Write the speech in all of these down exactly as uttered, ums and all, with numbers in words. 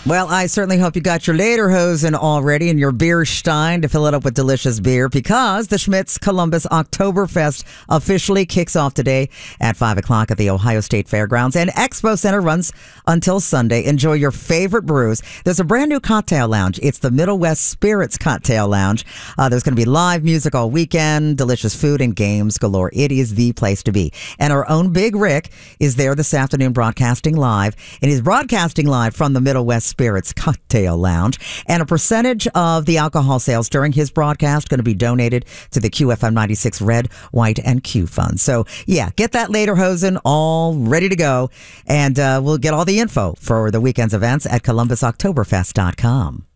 Well, I certainly hope you got your lederhosen already and your beer stein to fill it up with delicious beer, because the Schmitz Columbus Oktoberfest officially kicks off today at five o'clock at the Ohio State Fairgrounds, and Expo Center runs until Sunday. Enjoy your favorite brews. There's a brand new cocktail lounge. It's the Middle West Spirits Cocktail Lounge. Uh, there's going to be live music all weekend, delicious food and games galore. It is the place to be. And our own Big Rick is there this afternoon broadcasting live, and he's broadcasting live from the Middle West Spirits Cocktail Lounge, and a percentage of the alcohol sales during his broadcast going to be donated to the Q F M ninety-six Red, White, and Q Fund. So yeah, get that lederhosen all ready to go, and uh, we'll get all the info for the weekend's events at columbus oktoberfest dot com.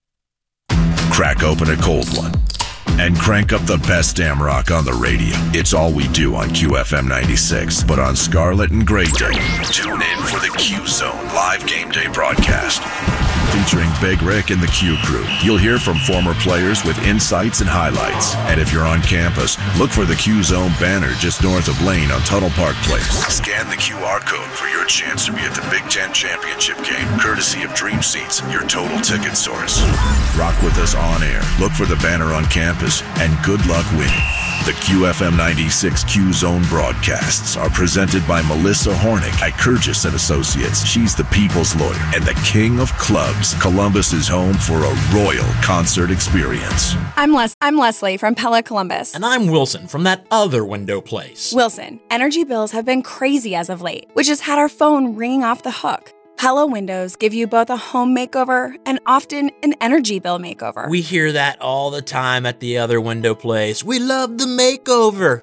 Crack open a cold one and crank up the best damn rock on the radio. It's all we do on Q F M ninety-six. But on Scarlet and Gray Day, tune in for the Q Zone live game day broadcast. Featuring Big Rick and the Q Crew. You'll hear from former players with insights and highlights. And if you're on campus, look for the Q Zone banner just north of Lane on Tuttle Park Place. Scan the Q R code for your chance to be at the Big Ten Championship game, courtesy of Dream Seats, your total ticket source. Rock with us on air. Look for the banner on campus, and good luck winning. The Q F M ninety-six Q Zone broadcasts are presented by Melissa Hornick at Kurgis and Associates. She's the people's lawyer and the king of clubs. Columbus is home for a royal concert experience. I'm Les- I'm Leslie from Pella Columbus. And I'm Wilson from that other window place. Wilson, energy bills have been crazy as of late, which has had our phone ringing off the hook. Pella Windows give you both a home makeover and often an energy bill makeover. We hear that all the time at the other window place. We love the makeover.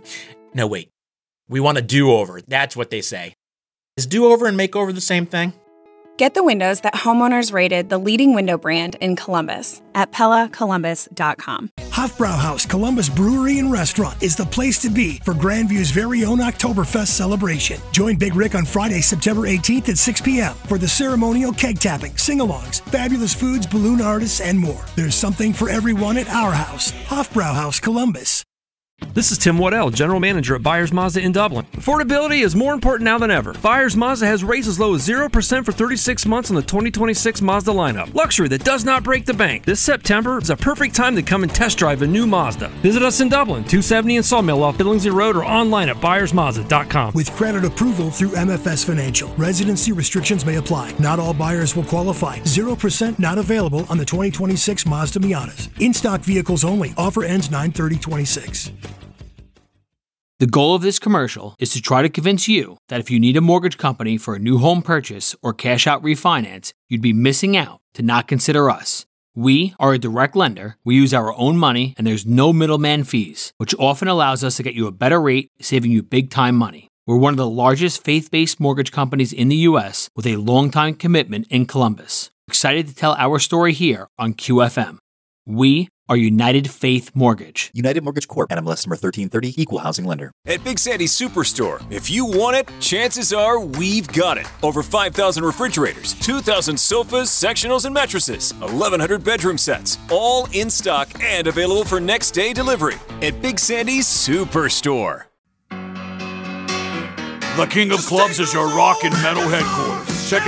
No, wait. We want a do-over. That's what they say. Is do-over and makeover the same thing? Get the windows that homeowners rated the leading window brand in Columbus at pella columbus dot com. Hofbrauhaus Columbus Brewery and Restaurant is the place to be for Grandview's very own Oktoberfest celebration. Join Big Rick on Friday, September eighteenth at six p.m. for the ceremonial keg tapping, sing-alongs, fabulous foods, balloon artists, and more. There's something for everyone at our house, Hofbrauhaus Columbus. This is Tim Waddell, General Manager at Byers Mazda in Dublin. Affordability is more important now than ever. Byers Mazda has rates as low as zero percent for thirty-six months on the twenty twenty-six Mazda lineup. Luxury that does not break the bank. This September is a perfect time to come and test drive a new Mazda. Visit us in Dublin, two seventy and Sawmill off Billingsley Road, or online at byers mazda dot com. With credit approval through M F S Financial, residency restrictions may apply. Not all buyers will qualify. zero percent not available on the twenty twenty-six Mazda Miatas. In-stock vehicles only. Offer ends nine thirty twenty-six. The goal of this commercial is to try to convince you that if you need a mortgage company for a new home purchase or cash out refinance, you'd be missing out to not consider us. We are a direct lender, we use our own money, and there's no middleman fees, which often allows us to get you a better rate, saving you big time money. We're one of the largest faith-based mortgage companies in the U S with a long-time commitment in Columbus. Excited to tell our story here on Q F M. We are United Faith Mortgage. United Mortgage Corp. N M L S number thirteen thirty, Equal Housing Lender. At Big Sandy's Superstore, if you want it, chances are we've got it. Over five thousand refrigerators, two thousand sofas, sectionals, and mattresses, eleven hundred bedroom sets, all in stock and available for next day delivery. At Big Sandy's Superstore. The King of Clubs is your rock and metal headquarters.